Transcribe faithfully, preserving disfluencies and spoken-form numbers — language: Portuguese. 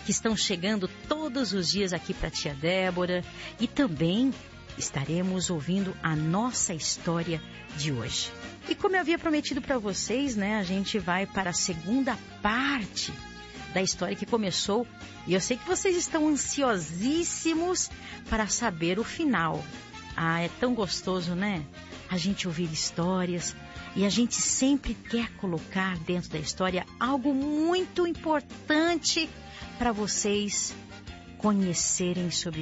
que estão chegando todos os dias aqui para a tia Débora. E também estaremos ouvindo a nossa história de hoje. E como eu havia prometido para vocês, né, a gente vai para a segunda parte da história que começou. E eu sei que vocês estão ansiosíssimos para saber o final. Ah, é tão gostoso, né? A gente ouvir histórias e a gente sempre quer colocar dentro da história algo muito importante para vocês conhecerem sobre